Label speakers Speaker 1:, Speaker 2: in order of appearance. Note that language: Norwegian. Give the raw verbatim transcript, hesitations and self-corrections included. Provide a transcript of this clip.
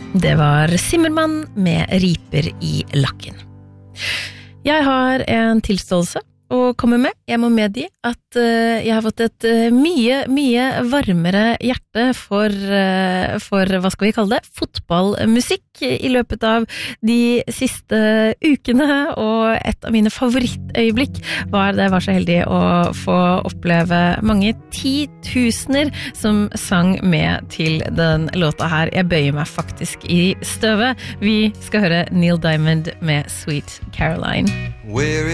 Speaker 1: Det var Zimmermann med riper i lakken. Jeg har en tilståelse å komme med. Jeg må medgi at uh, jeg har fått et uh, mye, mye varmere hjerte for, uh, for, hva skal vi kalle det, fotballmusikk i løpet av de siste ukene, og et av mine favorittøyeblikk var da jeg var så heldig å få oppleve mange titusener som sang med til den låta her. Jeg bøyer meg faktisk i støvet. Vi skal høre Neil Diamond med Sweet Caroline.